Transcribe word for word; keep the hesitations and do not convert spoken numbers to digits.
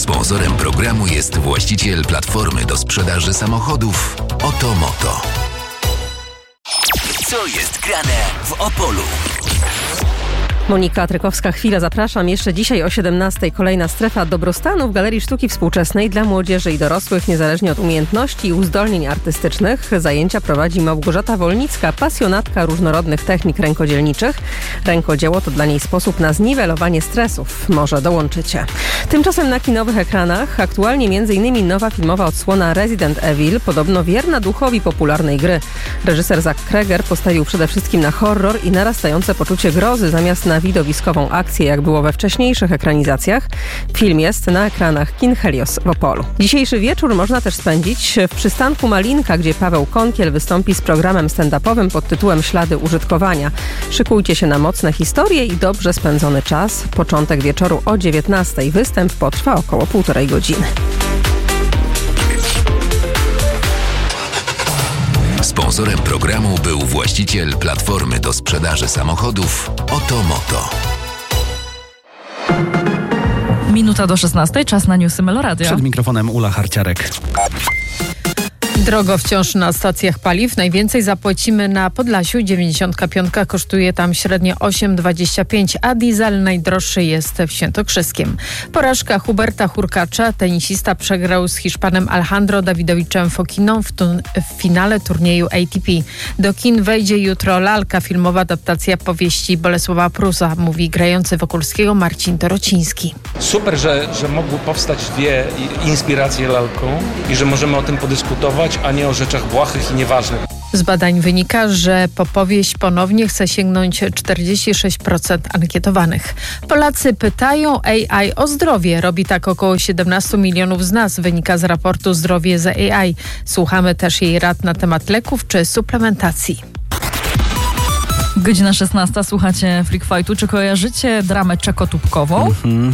Sponsorem programu jest właściciel platformy do sprzedaży samochodów Oto Moto. Co jest grane w Opolu? Monika Trykowska, chwila, zapraszam. Jeszcze dzisiaj o siedemnastej kolejna strefa dobrostanu w Galerii Sztuki Współczesnej dla młodzieży i dorosłych, niezależnie od umiejętności i uzdolnień artystycznych. Zajęcia prowadzi Małgorzata Wolnicka, pasjonatka różnorodnych technik rękodzielniczych. Rękodzieło to dla niej sposób na zniwelowanie stresów. Może dołączycie. Tymczasem na kinowych ekranach aktualnie m.in. nowa filmowa odsłona Resident Evil, podobno wierna duchowi popularnej gry. Reżyser Zack Cregger postawił przede wszystkim na horror i narastające poczucie grozy zamiast na widowiskową akcję, jak było we wcześniejszych ekranizacjach. Film jest na ekranach kin Helios w Opolu. Dzisiejszy wieczór można też spędzić w przystanku Malinka, gdzie Paweł Konkiel wystąpi z programem stand-upowym pod tytułem Ślady użytkowania. Szykujcie się na mocne historie i dobrze spędzony czas. Początek wieczoru o dziewiętnastej. Występ potrwa około półtorej godziny. Sponsorem programu był właściciel platformy do sprzedaży samochodów Oto Moto. Minuta do szesnastej, czas na newsy Meloradia. Przed mikrofonem Ula Harciarek. Drogo wciąż na stacjach paliw. Najwięcej zapłacimy na Podlasiu. dziewięćdziesiątka pięć kosztuje tam średnio osiem dwadzieścia pięć, a diesel najdroższy jest w Świętokrzyskiem. Porażka Huberta Hurkacza. Tenisista przegrał z Hiszpanem Alejandro Dawidowiczem Fokiną w, tu- w finale turnieju A T P. Do kin wejdzie jutro lalka, filmowa adaptacja powieści Bolesława Prusa, mówi grający Wokulskiego Marcin Dorociński. Super, że, że mogły powstać dwie inspiracje lalką i że możemy o tym podyskutować, a nie o rzeczach błahych i nieważnych. Z badań wynika, że po powieść ponownie chce sięgnąć czterdzieści sześć procent ankietowanych. Polacy pytają A I o zdrowie. Robi tak około siedemnaście milionów z nas, wynika z raportu Zdrowie z A I. Słuchamy też jej rad na temat leków czy suplementacji. Godzina szesnasta, słuchacie Freak Fightu. Czy kojarzycie dramę czekotubkową? Mm-hmm.